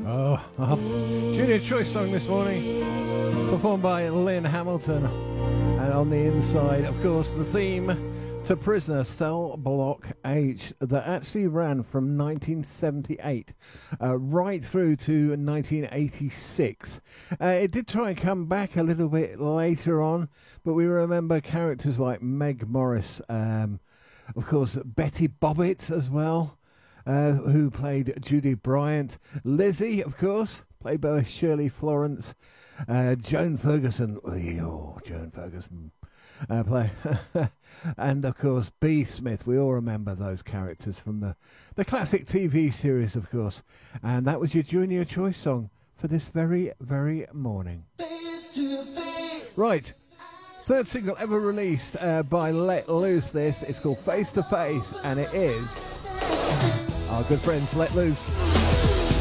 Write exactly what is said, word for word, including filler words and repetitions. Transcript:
Oh, uh, Junior Choice song this morning, performed by Lynn Hamilton. And on the inside, of course, the theme to Prisoner, Cell Block H, that actually ran from nineteen seventy-eight uh, right through to nineteen eighty-six. Uh, it did try and come back a little bit later on, but we remember characters like Meg Morris, um, of course, Betty Bobbitt as well. Uh, who played Judy Bryant, Lizzie, of course, played by Shirley Florence, uh, Joan Ferguson, oh, Joan Ferguson, uh, play, and of course B. Smith. We all remember those characters from the, the classic T V series, of course, and that was your Junior Choice song for this very, very morning. Face to face. Right, third single ever released uh, by Let Loose. This it's called Face to Face, and it is our good friends Let Loose.